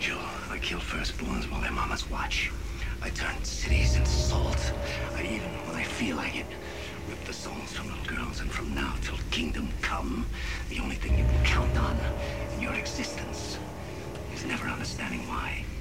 Angel. I kill firstborns while their mamas watch. I turn cities into salt. I even, when I feel like it, rip the souls from little girls. And from now till kingdom come, the only thing you can count on in your existence is never understanding why.